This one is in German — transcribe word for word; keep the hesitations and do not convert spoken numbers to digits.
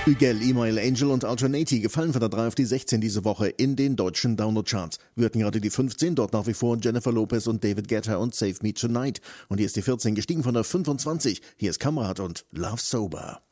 Hügel, Email, Angel und Alternati gefallen von der drei auf die sechzehn diese Woche in den deutschen Download-Charts. Wir hatten gerade die fünfzehn, dort nach wie vor Jennifer Lopez und David Guetta und Save Me Tonight. Und hier ist die vierzehn, gestiegen von der fünfundzwanzig. Hier ist Kamerad und Love Sober.